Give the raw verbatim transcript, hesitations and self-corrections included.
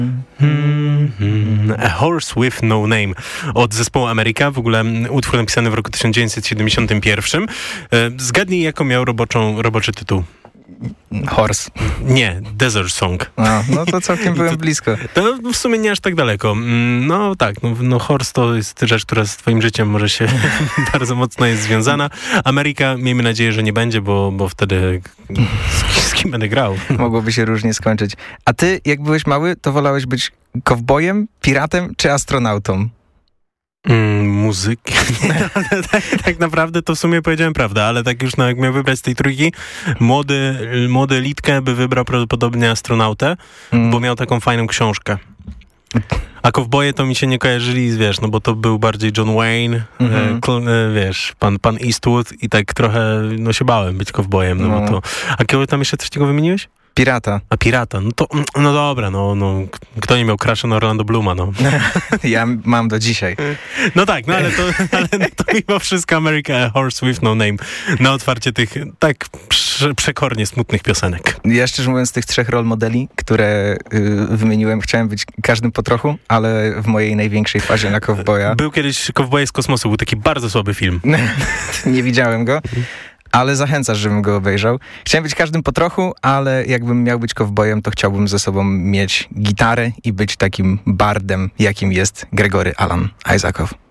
A Horse with No Name od zespołu Ameryka, w ogóle utwór napisany w roku tysiąc dziewięćset siedemdziesiątym pierwszym. Zgadnij, jaką miał roboczą, roboczy tytuł. Horse. Nie, Desert Song. No, no to całkiem byłem to, blisko. To w sumie nie aż tak daleko. No tak, no, no Horse to jest rzecz, która z twoim życiem może się bardzo mocno jest związana. Ameryka, miejmy nadzieję, że nie będzie, bo, bo wtedy z, z kim będę grał? Mogłoby się różnie skończyć. A ty, jak byłeś mały, to wolałeś być kowbojem, piratem czy astronautą? Mm, muzyki. tak, tak naprawdę to w sumie powiedziałem prawdę, ale tak już no, jak miał wybrać z tej trójki, młody, młody Litke by wybrał prawdopodobnie astronautę, mm. bo miał taką fajną książkę. A kowboje to mi się nie kojarzyli, wiesz, no bo to był bardziej John Wayne, mm-hmm. e, wiesz, pan, pan Eastwood i tak trochę, no się bałem być kowbojem, no, no. bo to... A kogo tam jeszcze trzeciego wymieniłeś? Pirata. A pirata, no to, no dobra, no, no kto nie miał crusha na Orlando Blooma, no. Ja mam do dzisiaj. No tak, no ale to, ale to mimo wszystko America A Horse with No Name na otwarcie tych tak prze, przekornie smutnych piosenek. Ja szczerze mówiąc z tych trzech rol modeli, które y, wymieniłem, chciałem być każdym po trochu, ale w mojej największej fazie na kowboja. Był kiedyś Kowboje z kosmosu, był taki bardzo słaby film. Nie widziałem go. Ale zachęcasz, żebym go obejrzał. Chciałem być każdym po trochu, ale jakbym miał być kowbojem, to chciałbym ze sobą mieć gitarę i być takim bardem, jakim jest Gregory Alan Isaacow.